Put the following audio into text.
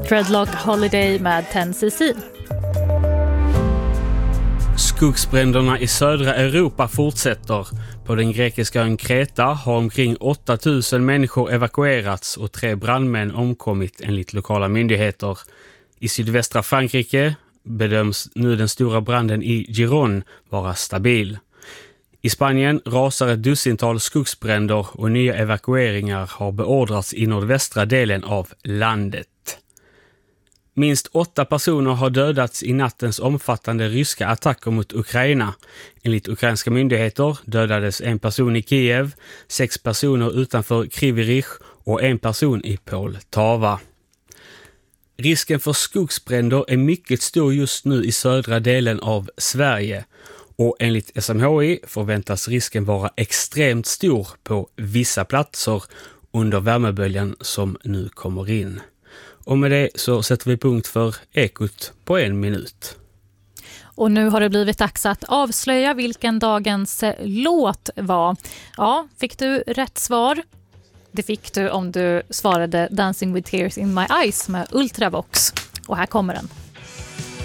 Dreadlock Holiday med 10cc. Skogsbränderna i södra Europa fortsätter. På den grekiska ön Kreta har omkring 8000 människor evakuerats och 3 brandmän omkommit enligt lokala myndigheter. I sydvästra Frankrike bedöms nu den stora branden i Gironde vara stabil. I Spanien rasar ett dussintal skogsbränder och nya evakueringar har beordrats i nordvästra delen av landet. Minst 8 personer har dödats i nattens omfattande ryska attacker mot Ukraina. Enligt ukrainska myndigheter dödades en person i Kiev, 6 personer utanför Kryvyi Rih och 1 person i Poltava. Risken för skogsbränder är mycket stor just nu i södra delen av Sverige. Och enligt SMHI förväntas risken vara extremt stor på vissa platser under värmeböljan som nu kommer in. Och med det så sätter vi punkt för Ekot på 1 minut. Och nu har det blivit dags att avslöja vilken dagens låt var. Ja, fick du rätt svar? Det fick du om du svarade Dancing with Tears in My Eyes med Ultravox. Och här kommer den.